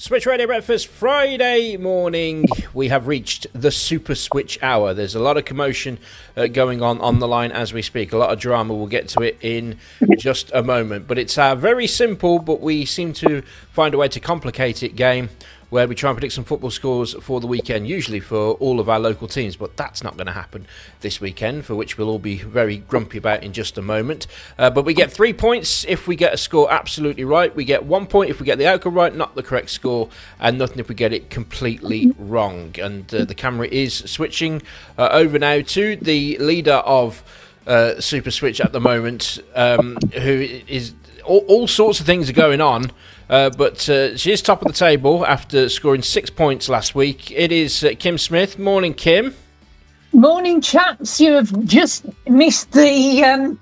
Switch Radio Breakfast, Friday morning. We have reached the Super Switch Hour. There's a lot of commotion going on the line as we speak. A lot of drama. We'll get to it in just a moment. But it's a very simple, but we seem to find a way to complicate it game, where we try and predict some football scores for the weekend, usually for all of our local teams, but that's not going to happen this weekend, for which we'll all be very grumpy about in just a moment. But we get 3 points if we get a score absolutely right. We get 1 point if we get the outcome right, not the correct score, and nothing if we get it completely wrong. And the camera is switching over now to the leader of Super Switch at the moment, who is... All sorts of things are going on. But she is top of the table after scoring 6 points last week. It is Kim Smith. Morning, Kim. Morning, chaps. You have just missed the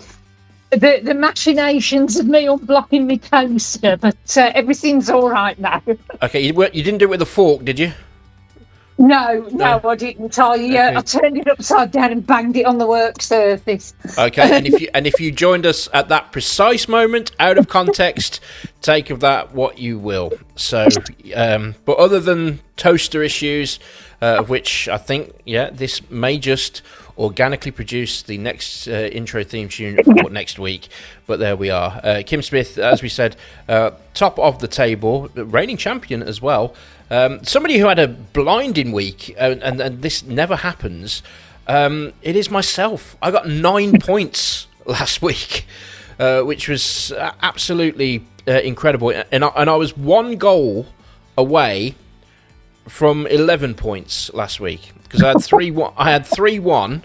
machinations of me unblocking my toaster, but everything's all right now. Okay, you didn't do it with a fork, did you? No, I didn't. I turned it upside down and banged it on the work surface. Okay, and if you joined us at that precise moment, out of context, take of that what you will. So, but other than toaster issues, of which I think, this may just organically produce the next intro theme tune for next week. But there we are. Kim Smith, as we said, top of the table, reigning champion as well. Somebody who had a blinding week, and this never happens, it is myself. I got 9 points last week, which was absolutely incredible. And I was 1 goal away from 11 points last week, because I had 3-1. I had 3-1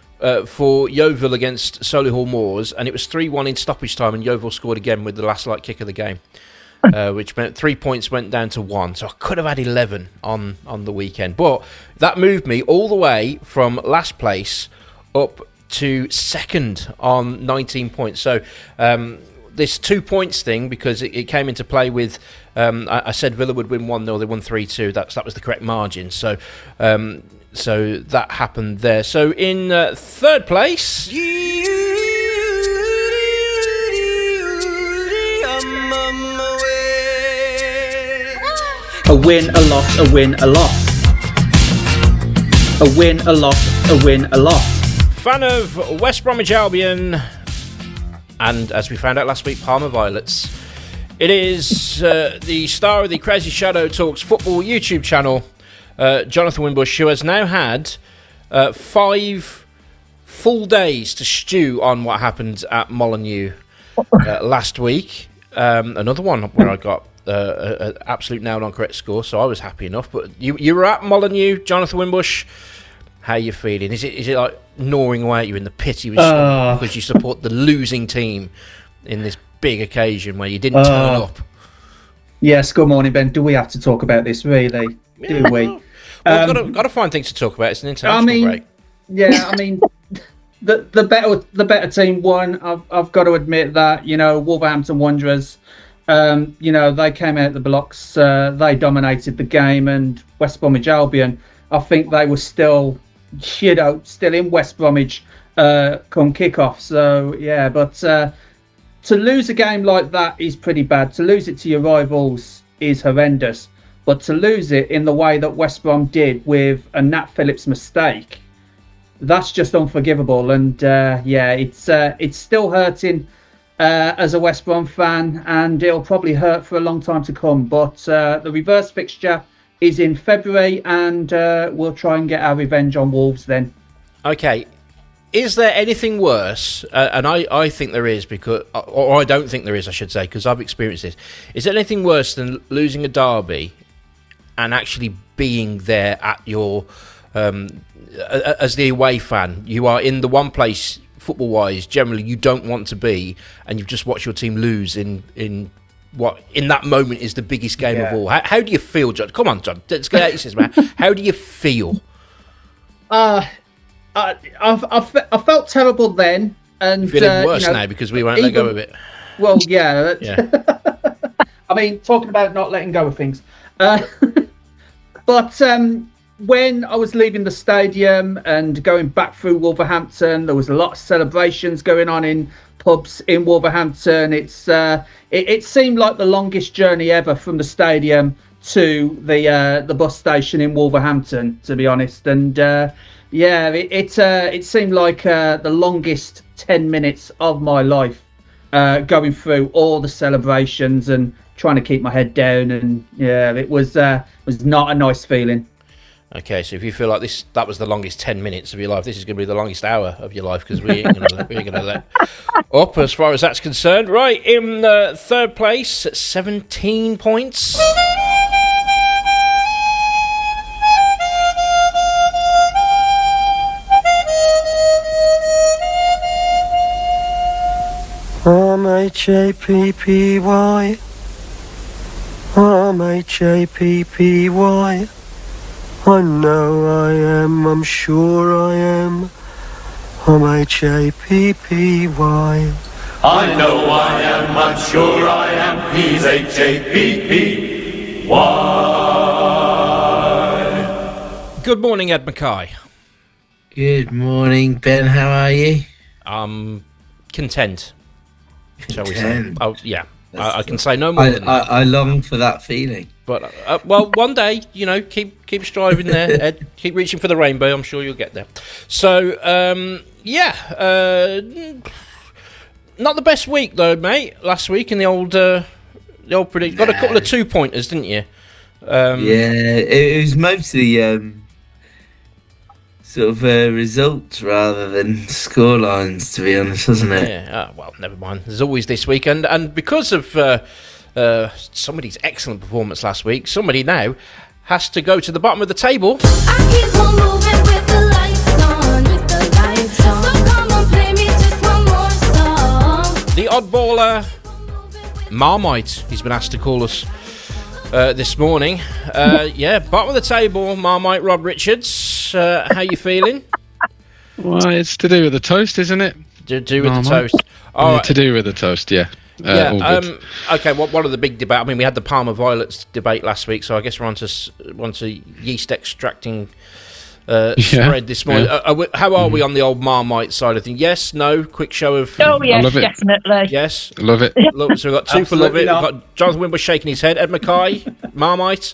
for Yeovil against Solihull Moors, and it was 3-1 in stoppage time, and Yeovil scored again with the last kick of the game. Which meant 3 points went down to 1. So I could have had 11 on the weekend. But that moved me all the way from last place up to second on 19 points. So this 2 points thing, because it came into play with, I said Villa would win 1-0, they won 3-2. That was the correct margin. So that happened there. So in third place... A win, a loss, a win, a loss. A win, a loss, a win, a loss. Fan of West Bromwich Albion, and as we found out last week, Parma Violets. It is the star of the Crazy Shadow Talks football YouTube channel, Jonathan Wimbush, who has now had 5 full days to stew on what happened at Molineux last week. Another one where I got an absolute nailed on correct score, so I was happy enough. But you were at Molineux, Jonathan Wimbush. How are you feeling? Is it like gnawing away at you in the pit you because you support the losing team in this big occasion where you didn't turn up? Yes, good morning, Ben. Do we have to talk about this, really? Do we? Well, got to find things to talk about. It's an international break. Yeah, I mean, the better team won. I've got to admit that. Wolverhampton Wanderers. They came out the blocks. They dominated the game, and West Bromwich Albion, I think they were still in West Bromwich come kickoff. So yeah, but to lose a game like that is pretty bad. To lose it to your rivals is horrendous, but to lose it in the way that West Brom did with a Nat Phillips mistake, that's just unforgivable. And it's still hurting. As a West Brom fan, and it'll probably hurt for a long time to come. But the reverse fixture is in February, and we'll try and get our revenge on Wolves then. Okay. Is there anything worse? And I think there is, or I don't think there is, I should say, because I've experienced this. Is there anything worse than losing a derby and actually being there at your... as the away fan, you are in the one place... football-wise, generally you don't want to be, and you've just watched your team lose in what in that moment is the biggest game of all. How do you feel, John? Come on, John. Let's get out this, man. How do you feel? I felt terrible then, and you're feeling worse now because we won't let go of it. Well, yeah. I mean, talking about not letting go of things, but. When I was leaving the stadium and going back through Wolverhampton, there was a lot of celebrations going on in pubs in Wolverhampton. It seemed like the longest journey ever from the stadium to the bus station in Wolverhampton, to be honest. And it seemed like the longest 10 minutes of my life, going through all the celebrations and trying to keep my head down. And it was not a nice feeling. Okay, so if you feel like that was the longest 10 minutes of your life, this is going to be the longest hour of your life, because we ain't going to let up as far as that's concerned. Right, in third place, 17 points. R-M-A-J-P-P-Y, R-M-A-J-P-P-Y. I know I am, I'm sure I am, R-M-A-J-P-P-Y. I know I am, I'm sure I am, he's H-A-P-P-Y. Good morning, Ed Mackay. Good morning, Ben. How are you? I'm content, shall we say. Content. Oh, yeah. I can say no more than that. I long for that feeling. But, well, one day, keep striving there, Ed. Keep reaching for the rainbow. I'm sure you'll get there. So, not the best week, though, mate. Last week in the old prediction. Got a couple of 2-pointers, didn't you? It was mostly sort of results rather than scorelines, to be honest, wasn't it? Yeah, well, never mind. There's always this week. And because of somebody's excellent performance last week, somebody now has to go to the bottom of the table. I keep on moving with the lights on, So come on, play me just one more song. The oddballer, Marmite, he's been asked to call us this morning. Bottom of the table, Marmite, Rob Richards. How you feeling? Well, it's to do with the toast, isn't it? To do with the Marmite? toast. All right. To do with the toast, yeah. All good. Okay, one of the big debate. I mean, we had the Parma Violets debate last week, so I guess we're on to yeast extracting spread this morning. Yeah. How are we on the old Marmite side of things? Yes, no, quick show of... Oh, yes, love it. definitely. Yes. Love it. Look, so we've got two for love it. Absolutely We've not. got Jonathan Wimber shaking his head. Ed Mackay, Marmite.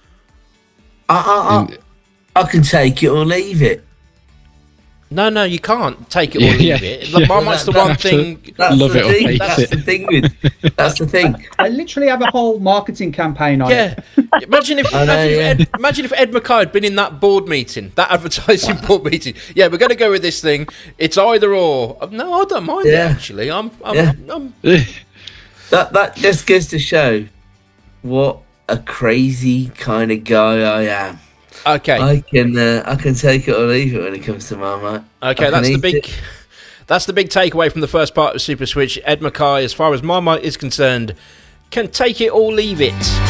I can take it or leave it. No, you can't take it or leave Yeah, it. yeah. Marmite's the one thing... Love it or hate That's it. the thing that's the thing. I literally have a whole marketing campaign on it. Yeah, imagine if Ed Mackay had been in that board meeting, that advertising board meeting. Yeah, we're going to go with this thing. It's either or. No, I don't mind it actually. That just goes to show what a crazy kind of guy I am. Okay. I can take it or leave it when it comes to Marmite. Okay, that's the big takeaway from the first part of Super Switch. Ed Mackay, as far as Marmite is concerned, can take it or leave it.